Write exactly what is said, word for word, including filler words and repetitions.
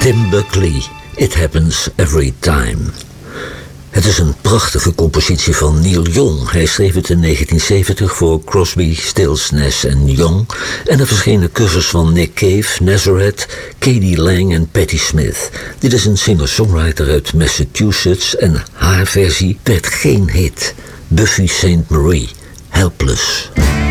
Tim Buckley, It Happens Every Time. Het is een prachtige compositie van Neil Young. Hij schreef het in negentien zeventig voor Crosby, Stills, Nash en Young. En er verschenen covers van Nick Cave, Nazareth, K D Lang en Patti Smith. Dit is een singer-songwriter uit Massachusetts en haar versie werd geen hit. Buffy Sainte Marie, Helpless.